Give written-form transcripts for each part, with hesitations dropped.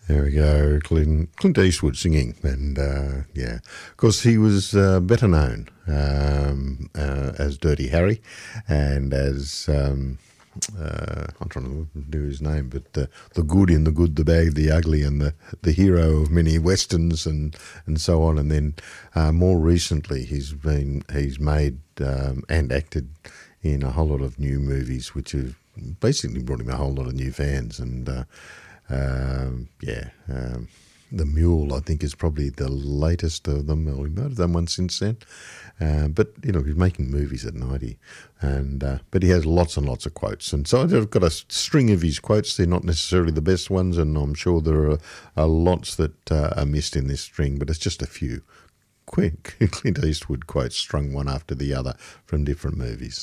There we go, Clint Eastwood singing, and yeah, of course he was better known as Dirty Harry, and as I'm trying to do his name, but the good in the good, the bad, the ugly, and the hero of many westerns and so on. And then more recently, he's made and acted in a whole lot of new movies, which have basically brought him a whole lot of new fans. And The Mule, I think, is probably the latest of them. Well, we might have done one since then. But, you know, he's making movies at 90. But he has lots and lots of quotes. And so I've got a string of his quotes. They're not necessarily the best ones, and I'm sure there are lots that are missed in this string, but it's just a few. Clint Eastwood quotes strung one after the other from different movies.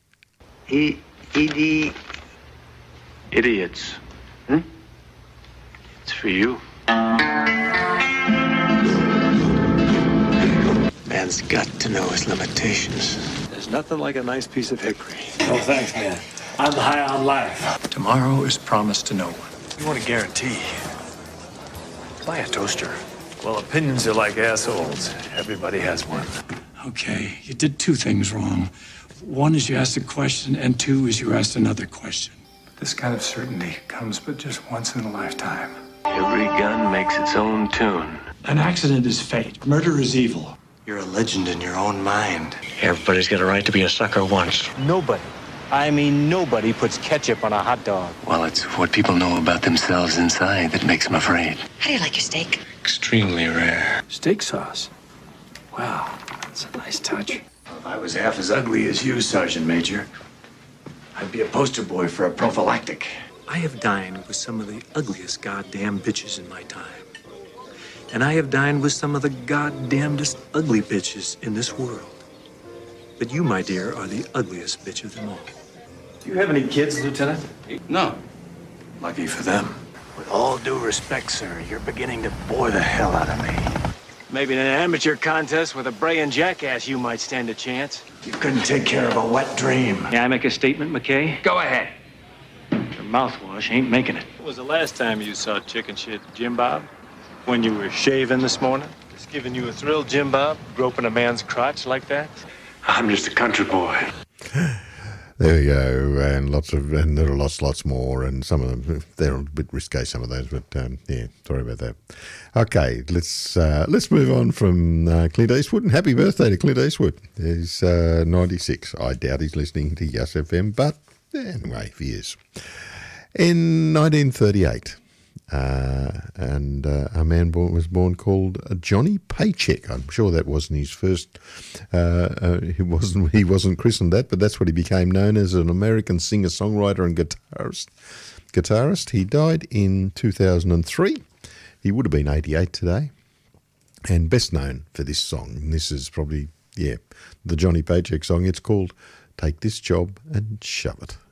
Idiots. It's for you. Man's got to know his limitations. There's nothing like a nice piece of hickory. Oh, thanks, man. I'm high on life. Tomorrow is promised to no one. You want a guarantee? Buy a toaster. Well, opinions are like assholes. Everybody has one. Okay, you did two things wrong. One is you asked a question, and two is you asked another question. This kind of certainty comes but just once in a lifetime. Every gun makes its own tune. An accident is fate. Murder is evil. You're a legend in your own mind. Everybody's got a right to be a sucker once. Nobody, I mean nobody, puts ketchup on a hot dog. Well, it's what people know about themselves inside that makes them afraid. How do you like your steak? Extremely rare. Steak sauce. Wow, that's a nice touch. If I was half as ugly as you, Sergeant Major, I'd be a poster boy for a prophylactic. I have dined with some of the ugliest goddamn bitches in my time. And I have dined with some of the goddamnedest ugly bitches in this world. But you, my dear, are the ugliest bitch of them all. Do you have any kids, Lieutenant? No. Lucky for them. With all due respect, sir, you're beginning to bore the hell out of me. Maybe in an amateur contest with a braying jackass, you might stand a chance. You couldn't take care of a wet dream. May I make a statement, McKay? Go ahead. Your mouthwash ain't making it. When was the last time you saw chicken shit, Jim Bob? When you were shaving this morning? It's giving you a thrill, Jim Bob, groping a man's crotch like that? I'm just a country boy. There we go, and there are lots more, and some of them, they're a bit risque, some of those, but yeah, sorry about that. Okay, let's move on from Clint Eastwood, and happy birthday to Clint Eastwood. He's 96. I doubt he's listening to Yes FM, but anyway, if he is. In 1938, a man was born called Johnny Paycheck. I'm sure that wasn't his first. He wasn't christened that, but that's what he became known as, an American singer, songwriter, and guitarist. He died in 2003. He would have been 88 today, and best known for this song. And this is probably the Johnny Paycheck song. It's called "Take This Job and Shove It."